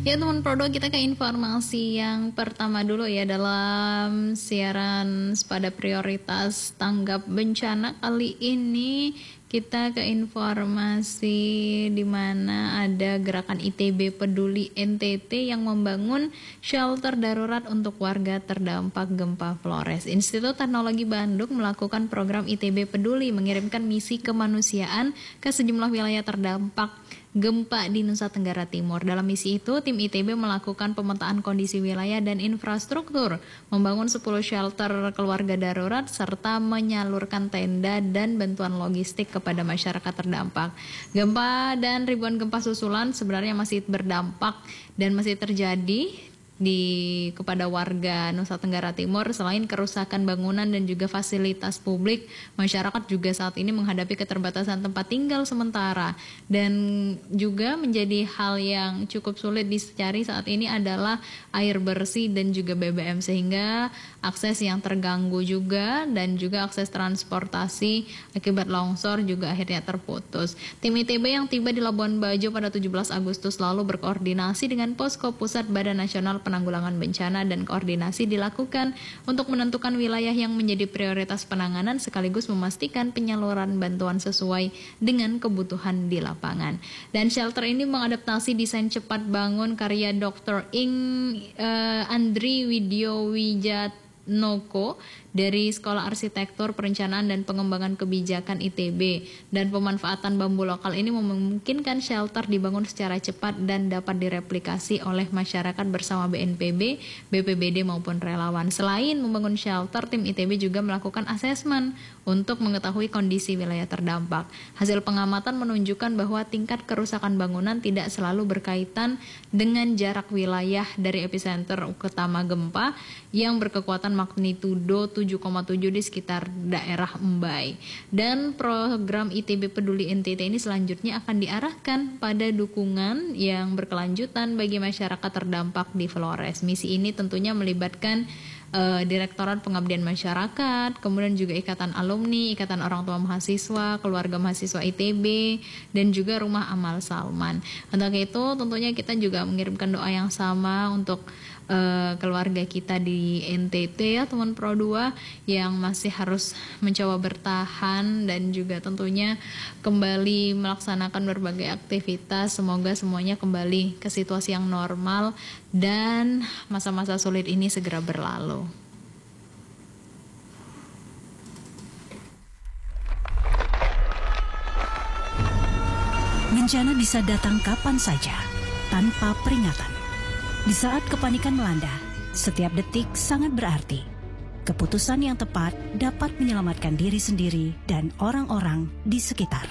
Ya teman Prodo, kita ke informasi yang pertama dulu ya dalam siaran pada prioritas tanggap bencana kali ini. Kita ke informasi di mana ada gerakan ITB Peduli NTT yang membangun shelter darurat untuk warga terdampak gempa Flores. Institut Teknologi Bandung melakukan program ITB Peduli, mengirimkan misi kemanusiaan ke sejumlah wilayah terdampak gempa di Nusa Tenggara Timur. Dalam misi itu, tim ITB melakukan pemetaan kondisi wilayah dan infrastruktur, membangun 10 shelter keluarga darurat, serta menyalurkan tenda dan bantuan logistik kepada masyarakat terdampak. Gempa dan ribuan gempa susulan sebenarnya masih berdampak dan masih terjadi kepada warga Nusa Tenggara Timur. Selain kerusakan bangunan dan juga fasilitas publik, masyarakat juga saat ini menghadapi keterbatasan tempat tinggal sementara, dan juga menjadi hal yang cukup sulit dicari saat ini adalah air bersih dan juga BBM, sehingga akses yang terganggu juga dan juga akses transportasi akibat longsor juga akhirnya terputus. Tim ITB yang tiba di Labuan Bajo pada 17 Agustus lalu berkoordinasi dengan Posko Pusat Badan Nasional Penanggulangan Bencana, dan koordinasi dilakukan untuk menentukan wilayah yang menjadi prioritas penanganan sekaligus memastikan penyaluran bantuan sesuai dengan kebutuhan di lapangan. Dan shelter ini mengadaptasi desain cepat bangun karya Dr. Andri Widyo Wijatnoko dari Sekolah Arsitektur, Perencanaan dan Pengembangan Kebijakan ITB, dan pemanfaatan bambu lokal ini memungkinkan shelter dibangun secara cepat dan dapat direplikasi oleh masyarakat bersama BNPB, BPBD maupun relawan. Selain membangun shelter, tim ITB juga melakukan asesmen untuk mengetahui kondisi wilayah terdampak. Hasil pengamatan menunjukkan bahwa tingkat kerusakan bangunan tidak selalu berkaitan dengan jarak wilayah dari epicenter utama gempa yang berkekuatan magnitudo 7,7 di sekitar daerah Mbai. Dan program ITB Peduli NTT ini selanjutnya akan diarahkan pada dukungan yang berkelanjutan bagi masyarakat terdampak di Flores. Misi ini tentunya melibatkan Direktorat Pengabdian Masyarakat, kemudian juga Ikatan Alumni, Ikatan Orang Tua Mahasiswa, Keluarga Mahasiswa ITB, dan juga Rumah Amal Salman. Untuk itu tentunya kita juga mengirimkan doa yang sama untuk keluarga kita di NTT ya teman Pro 2 yang masih harus mencoba bertahan dan juga tentunya kembali melaksanakan berbagai aktivitas. Semoga semuanya kembali ke situasi yang normal dan masa-masa sulit ini segera berlalu. Bencana bisa datang kapan saja tanpa peringatan. Di saat kepanikan melanda, setiap detik sangat berarti. Keputusan yang tepat dapat menyelamatkan diri sendiri dan orang-orang di sekitar.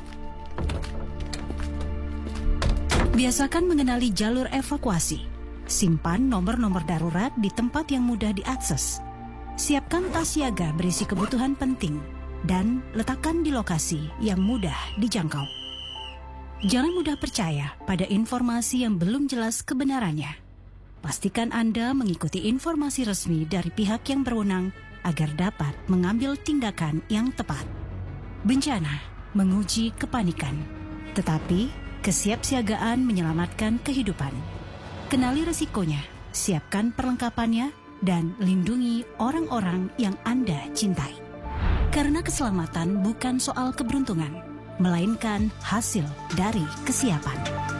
Biasakan mengenali jalur evakuasi. Simpan nomor-nomor darurat di tempat yang mudah diakses. Siapkan tas siaga berisi kebutuhan penting dan letakkan di lokasi yang mudah dijangkau. Jangan mudah percaya pada informasi yang belum jelas kebenarannya. Pastikan Anda mengikuti informasi resmi dari pihak yang berwenang agar dapat mengambil tindakan yang tepat. Bencana menguji kepanikan, tetapi kesiapsiagaan menyelamatkan kehidupan. Kenali resikonya, siapkan perlengkapannya, dan lindungi orang-orang yang Anda cintai. Karena keselamatan bukan soal keberuntungan, melainkan hasil dari kesiapan.